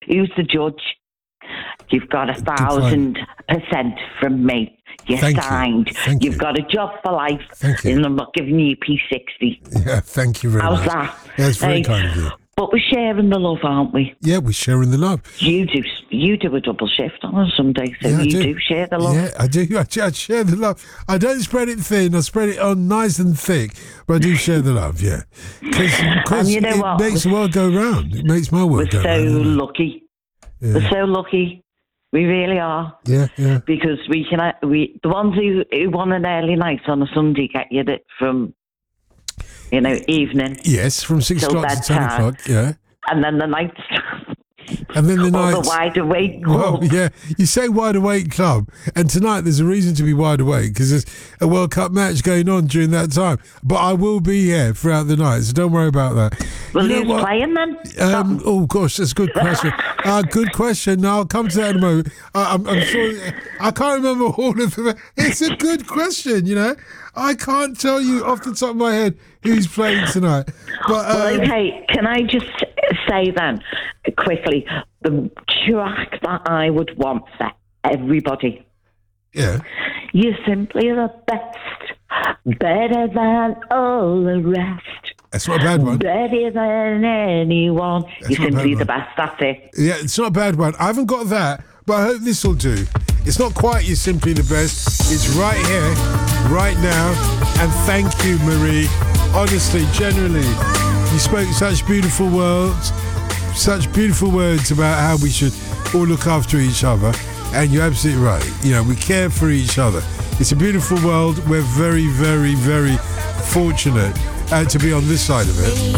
who's the judge? You've got 1,000% from me. You're signed. You've got a job for life. Thank you. And I'm not giving you P60. Yeah, thank you very much. How's that? Yeah, that's very kind of you. But we're sharing the love, aren't we? Yeah, we're sharing the love. You do a double shift on a Sunday, so you do share the love. Yeah, I do. I share the love. I don't spread it thin. I spread it on nice and thick, but I do share the love, yeah. Because you know it makes the world go round. It makes my world go round. We're so lucky. Yeah. We're so lucky. We really are. Yeah, yeah. Because the ones who want an early night on a Sunday get you that from, evening. Yes, from 6 o'clock to 10 o'clock, yeah. And then the night. And then the night. The Wide Awake Club. Well, yeah, you say Wide Awake Club, and tonight there's a reason to be wide awake because there's a World Cup match going on during that time. But I will be here throughout the night, so don't worry about that. Well, who's playing then? Oh gosh, that's a good question. Good question. Now I'll come to that in a moment. I'm sure I can't remember all of them. It's a good question. I can't tell you off the top of my head who's playing tonight. But okay, can I just say then quickly the track that I would want for everybody? Yeah. You're simply the best, better than all the rest. That's not a bad one. Better than anyone. You're simply the best. That's it. Yeah, it's not a bad one. I haven't got that, but I hope this will do. It's not quite You're Simply the Best. It's right here, right now. And thank you, Marie. Honestly, genuinely, you spoke such beautiful words about how we should all look after each other. And you're absolutely right. We care for each other. It's a beautiful world. We're very, very, very fortunate to be on this side of it.